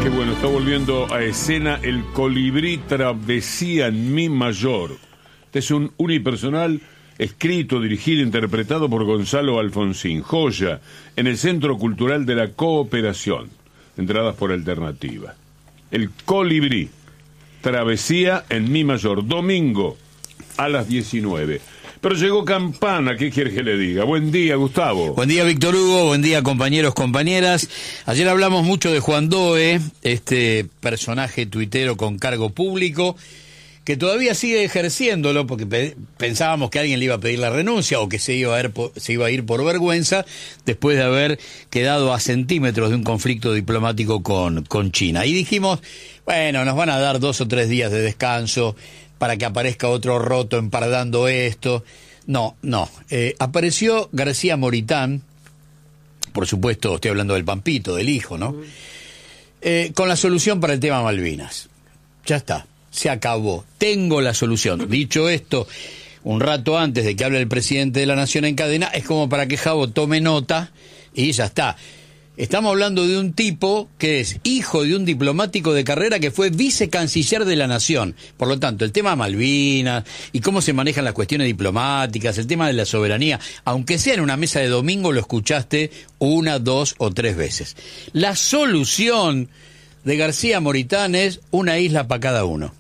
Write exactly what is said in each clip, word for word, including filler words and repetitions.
Bueno, está volviendo a escena el Colibrí Travesía en Mi mayor. Este es un unipersonal escrito, dirigido, interpretado por Gonzalo Alfonsín. Joya, en el Centro Cultural de la Cooperación. Entradas por alternativa. El Colibrí Travesía en Mi mayor. Domingo a las diecinueve. Pero llegó Campana, ¿qué quiere que le diga? Buen día, Gustavo. Buen día, Víctor Hugo, buen día, compañeros, compañeras. Ayer hablamos mucho de Juan Doe, este personaje tuitero con cargo público, que todavía sigue ejerciéndolo, porque pe- pensábamos que alguien le iba a pedir la renuncia, o que se iba a ir por, se iba a ir por vergüenza, después de haber quedado a centímetros de un conflicto diplomático con, con China. Y dijimos, bueno, nos van a dar dos o tres días de descanso, para que aparezca otro roto empardando esto. No, no. Eh, apareció García Moritán, por supuesto, estoy hablando del Pampito, del hijo, ¿no? Eh, con la solución para el tema Malvinas. Ya está, se acabó. Tengo la solución. Dicho esto, un rato antes de que hable el presidente de la Nación en cadena, es como para que Javo tome nota y ya está. Estamos hablando de un tipo que es hijo de un diplomático de carrera que fue vicecanciller de la Nación. Por lo tanto, el tema Malvinas y cómo se manejan las cuestiones diplomáticas, el tema de la soberanía, aunque sea en una mesa de domingo, lo escuchaste una, dos o tres veces. La solución de García Moritán es una isla para cada uno.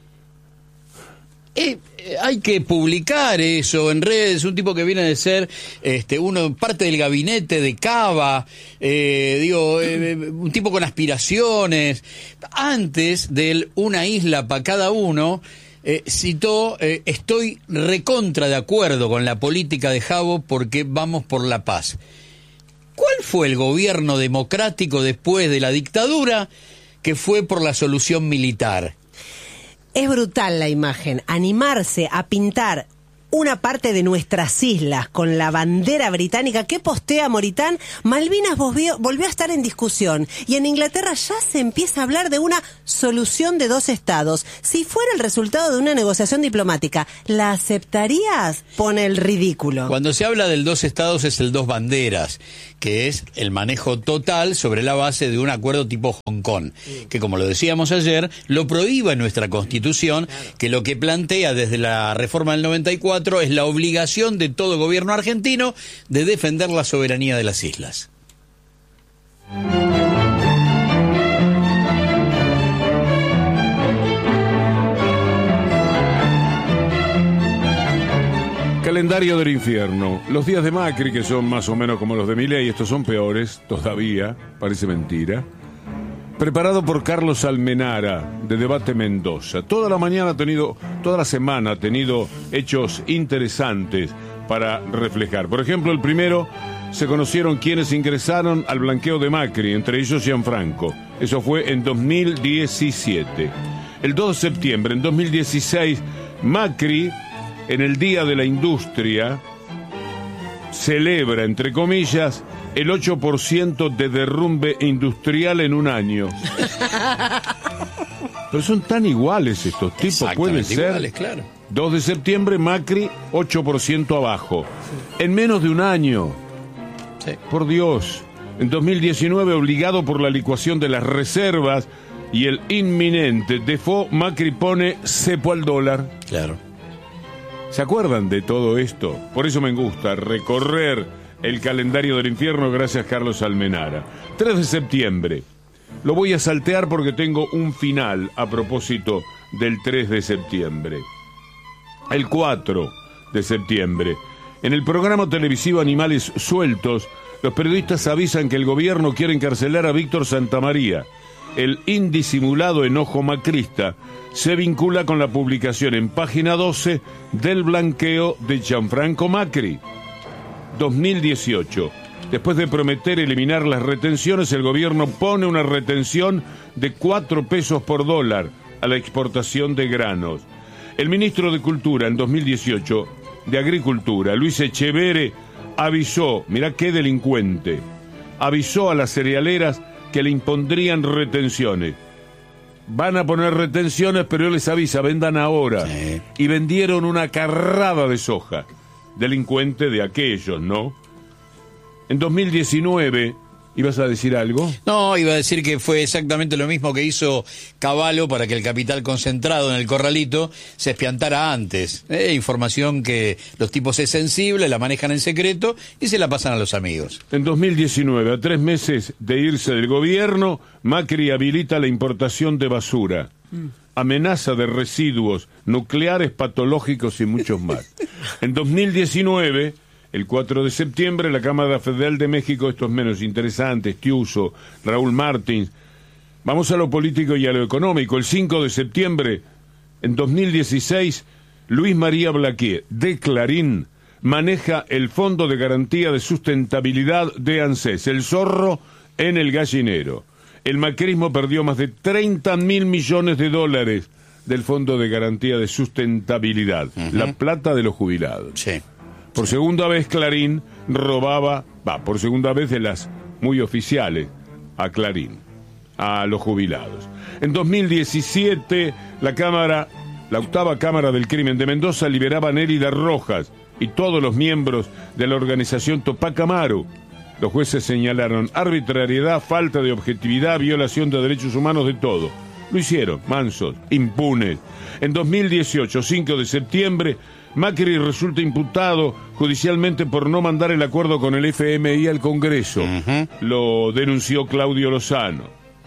Eh, eh, hay que publicar eso en redes. Un tipo que viene de ser este uno parte del gabinete de Cava, eh, digo, eh, un tipo con aspiraciones. Antes del una isla para cada uno, eh, citó, eh, estoy recontra de acuerdo con la política de Javo porque vamos por la paz. ¿Cuál fue el gobierno democrático después de la dictadura que fue por la solución militar? Es brutal la imagen, animarse a pintar una parte de nuestras islas con la bandera británica que postea Moritán. Malvinas volvió, volvió a estar en discusión y en Inglaterra ya se empieza a hablar de una solución de dos estados. Si fuera el resultado de una negociación diplomática, ¿la aceptarías? Pone el ridículo. Cuando se habla del dos estados es el dos banderas, que es el manejo total sobre la base de un acuerdo tipo Hong Kong, que como lo decíamos ayer, lo prohíbe en nuestra Constitución, que lo que plantea desde la reforma del noventa y cuatro es la obligación de todo gobierno argentino de defender la soberanía de las islas. Calendario del infierno. Los días de Macri, que son más o menos como los de Milei, estos son peores, todavía, parece mentira. Preparado por Carlos Almenara, de Debate Mendoza. Toda la mañana ha tenido, toda la semana ha tenido hechos interesantes para reflejar. Por ejemplo, el primero, se conocieron quienes ingresaron al blanqueo de Macri, entre ellos Gianfranco. Eso fue en dos mil diecisiete. El dos de septiembre, en dos mil dieciséis, Macri, en el Día de la Industria, celebra, entre comillas, el ocho por ciento de derrumbe industrial en un año. Pero son tan iguales estos tipos, puede ser. Iguales, claro. dos de septiembre, Macri, ocho por ciento abajo. En menos de un año. Sí. Por Dios. En dos mil diecinueve, obligado por la licuación de las reservas y el inminente default, Macri pone cepo al dólar. Claro. ¿Se acuerdan de todo esto? Por eso me gusta recorrer el calendario del infierno, gracias Carlos Almenara. tres de septiembre. Lo voy a saltear porque tengo un final a propósito del tres de septiembre. El cuatro de septiembre. En el programa televisivo Animales Sueltos, los periodistas avisan que el gobierno quiere encarcelar a Víctor Santamaría. El indisimulado enojo macrista se vincula con la publicación en página doce del blanqueo de Gianfranco Macri. dos mil dieciocho. Después de prometer eliminar las retenciones, el gobierno pone una retención de cuatro pesos por dólar a la exportación de granos. El ministro de Cultura en dos mil dieciocho, de Agricultura, Luis Echeverre, avisó, mirá qué delincuente, avisó a las cerealeras que le impondrían retenciones. Van a poner retenciones, pero él les avisa, vendan ahora. Sí. Y vendieron una carrada de soja. Delincuente de aquellos, ¿no? En dos mil diecinueve, ¿Ibas a decir algo? No, iba a decir que fue exactamente lo mismo que hizo Cavallo para que el capital concentrado en el corralito se espiantara antes. Eh, información que los tipos es sensible, la manejan en secreto y se la pasan a los amigos. En dos mil diecinueve, a tres meses de irse del gobierno, Macri habilita la importación de basura. Mm. Amenaza de residuos nucleares, patológicos y muchos más. En dos mil diecinueve... el cuatro de septiembre, la Cámara Federal de México, esto es menos interesante, Estiuso, Raúl Martins. Vamos a lo político y a lo económico. El cinco de septiembre, en dos mil dieciséis, Luis María Blaquier, de Clarín, maneja el Fondo de Garantía de Sustentabilidad de ANSES, el zorro en el gallinero. El macrismo perdió más de treinta mil millones de dólares del Fondo de Garantía de Sustentabilidad, uh-huh. la plata de los jubilados. Sí. Por segunda vez Clarín robaba, va, por segunda vez de las muy oficiales, a Clarín, a los jubilados. En dos mil diecisiete, la Cámara, la octava Cámara del Crimen de Mendoza liberaba a Nérida Rojas y todos los miembros de la organización Tupac Amaru. Los jueces señalaron arbitrariedad, falta de objetividad, violación de derechos humanos, de todo. Lo hicieron, mansos, impunes. En dos mil dieciocho, cinco de septiembre, Macri resulta imputado judicialmente por no mandar el acuerdo con el F M I al Congreso. Uh-huh. Lo denunció Claudio Lozano.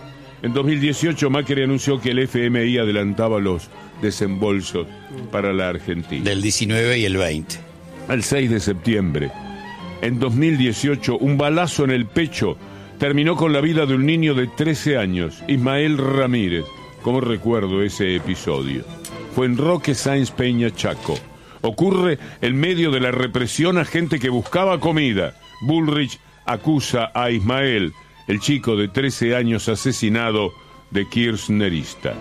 En dos mil dieciocho, Macri anunció que el F M I adelantaba los desembolsos para la Argentina. Del diecinueve y el veinte. El seis de septiembre, en dos mil dieciocho, un balazo en el pecho terminó con la vida de un niño de trece años, Ismael Ramírez. ¿Cómo recuerdo ese episodio? Fue en Roque Sáenz Peña, Chaco. Ocurre en medio de la represión a gente que buscaba comida. Bullrich acusa a Ismael, el chico de trece años asesinado, de kirchnerista.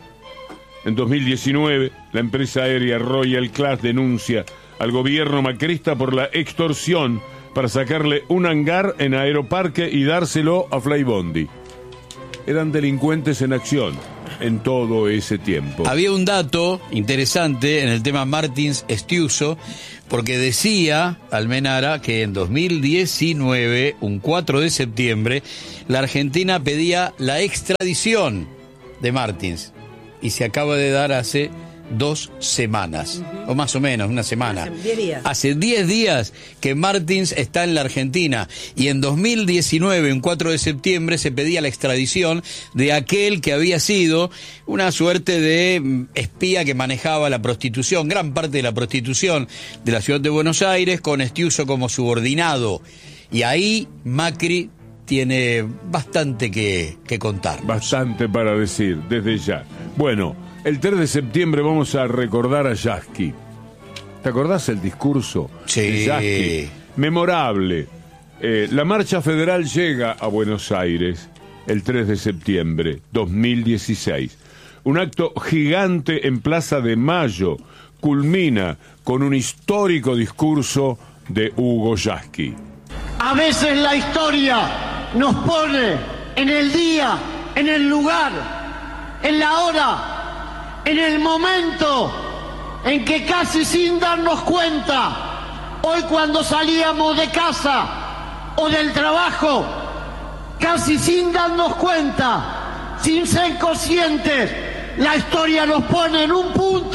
En dos mil diecinueve, la empresa aérea Royal Class denuncia al gobierno macrista por la extorsión para sacarle un hangar en Aeroparque y dárselo a Flybondi. Eran delincuentes en acción en todo ese tiempo. Había un dato interesante en el tema Martins Estiuso, porque decía Almenara que en dos mil diecinueve, un cuatro de septiembre, la Argentina pedía la extradición de Martins, y se acaba de dar hace dos semanas, uh-huh. o más o menos, una semana. Hace diez días. Hace diez días que Martins está en la Argentina, y en dos mil diecinueve, un cuatro de septiembre, se pedía la extradición de aquel que había sido una suerte de espía que manejaba la prostitución, gran parte de la prostitución de la ciudad de Buenos Aires, con Estiuso como subordinado. Y ahí Macri tiene bastante que, que contar. Bastante para decir, desde ya. Bueno, el tres de septiembre vamos a recordar a Yasky. ¿Te acordás el discurso sí. de Yasky? Memorable. Eh, la marcha federal llega a Buenos Aires el tres de septiembre dos mil dieciséis. Un acto gigante en Plaza de Mayo culmina con un histórico discurso de Hugo Yasky. A veces la historia nos pone en el día, en el lugar, en la hora, en el momento en que casi sin darnos cuenta, hoy cuando salíamos de casa o del trabajo, casi sin darnos cuenta, sin ser conscientes, la historia nos pone en un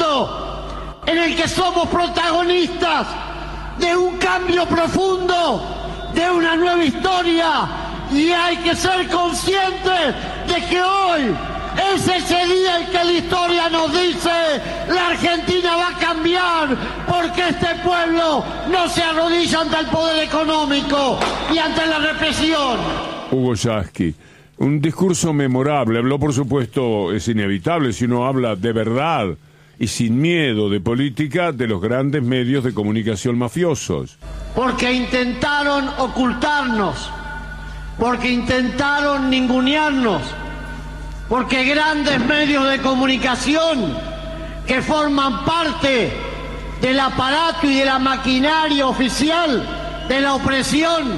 punto en el que somos protagonistas de un cambio profundo, de una nueva historia, y hay que ser conscientes de que hoy es ese día en que la historia nos dice: la Argentina va a cambiar, porque este pueblo no se arrodilla ante el poder económico y ante la represión. Hugo Yasky, un discurso memorable. Habló, por supuesto, es inevitable si uno habla de verdad y sin miedo de política, de los grandes medios de comunicación mafiosos. Porque intentaron ocultarnos, porque intentaron ningunearnos, porque grandes medios de comunicación que forman parte del aparato y de la maquinaria oficial de la opresión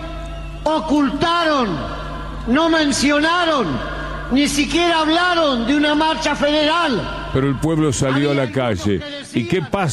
ocultaron, no mencionaron, ni siquiera hablaron de una marcha federal. Pero el pueblo salió a la calle. ¿Y qué pasa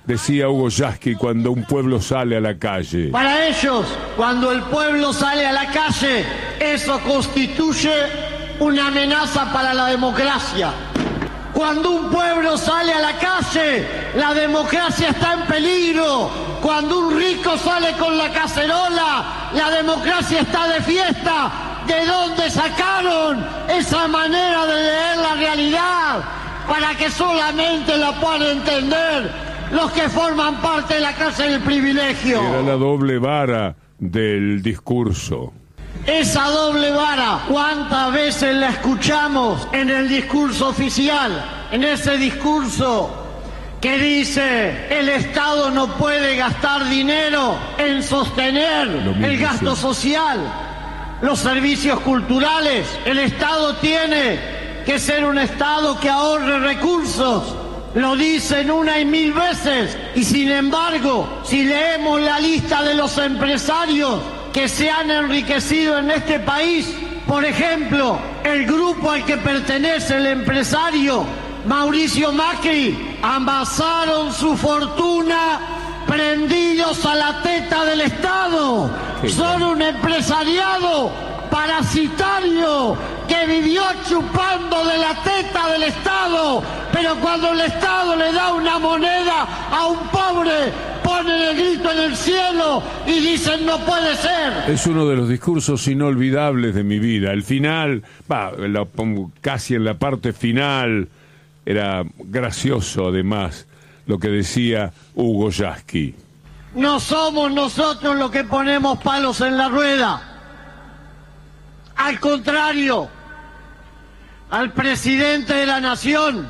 decía Hugo Yasky cuando un pueblo sale a la calle. Para ellos, cuando el pueblo sale a la calle, eso constituye una amenaza para la democracia. Cuando un pueblo sale a la calle, la democracia está en peligro. Cuando un rico sale con la cacerola, la democracia está de fiesta. ¿De dónde sacaron esa manera de leer la realidad? Para que solamente la puedan entender los que forman parte de la clase del privilegio. Era la doble vara del discurso. Esa doble vara, ¿cuántas veces la escuchamos en el discurso oficial? En ese discurso que dice el Estado no puede gastar dinero en sostener el gasto social, los servicios culturales. El Estado tiene que ser un Estado que ahorre recursos. Lo dicen una y mil veces. Y sin embargo, si leemos la lista de los empresarios que se han enriquecido en este país, por ejemplo, el grupo al que pertenece el empresario Mauricio Macri, amasaron su fortuna prendidos a la teta del Estado. Son un empresariado parasitario que vivió chupando de la teta del Estado, pero cuando el Estado le da una moneda a un pobre, ponen el grito en el cielo y dicen no puede ser. Es uno de los discursos inolvidables de mi vida. El final, bah, la, casi en la parte final, era gracioso además lo que decía Hugo Yasky. No somos nosotros los que ponemos palos en la rueda. Al contrario, al presidente de la nación,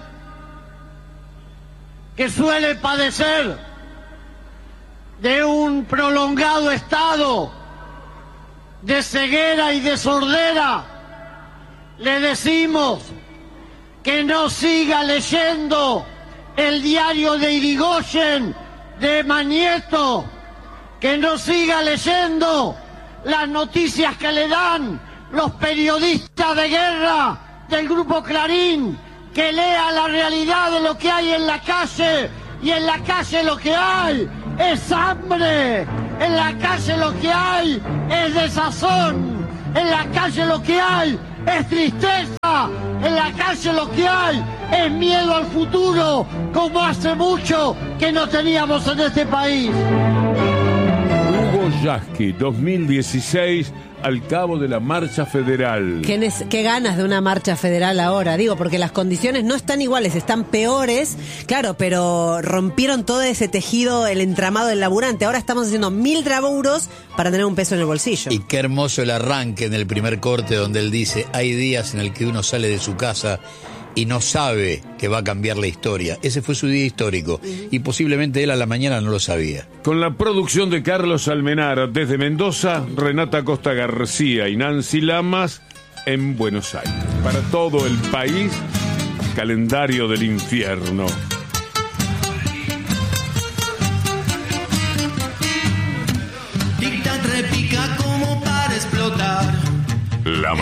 que suele padecer de un prolongado estado de ceguera y de sordera, le decimos que no siga leyendo el diario de Irigoyen, de Mañeto, que no siga leyendo las noticias que le dan los periodistas de guerra del Grupo Clarín, que lea la realidad de lo que hay en la calle, y en la calle lo que hay es hambre, en la calle lo que hay es desazón, en la calle lo que hay es tristeza, en la calle lo que hay es miedo al futuro, como hace mucho que no teníamos en este país. Hugo Yasky, dos mil dieciséis, al cabo de la marcha federal. ¿Qué, nes- qué ganas de una marcha federal ahora? Digo, porque las condiciones no están iguales, están peores, claro, pero rompieron todo ese tejido, el entramado del laburante. Ahora estamos haciendo mil laburos para tener un peso en el bolsillo. Y qué hermoso el arranque en el primer corte donde él dice, hay días en el que uno sale de su casa y no sabe que va a cambiar la historia. Ese fue su día histórico, uh-huh. Y posiblemente él a la mañana no lo sabía. Con la producción de Carlos Almenara desde Mendoza, Renata Costa García y Nancy Lamas en Buenos Aires. Para todo el país, calendario del infierno. Tic-tac repica como para explotar. La